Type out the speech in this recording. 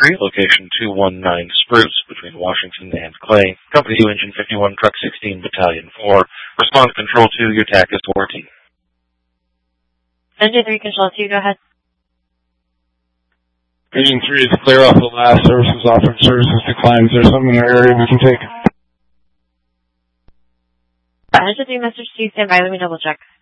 3, location 219 Spruce, between Washington and Clay. Company 2, Engine 51, Truck 16, Battalion 4. Response Control 2, your TAC is 14. Engine 3, Control 2, go ahead. Engine 3 is clear off the last services offered. Services declined. Is there something in our area we can take? Engine 3, Message 2, stand by. Let me double check.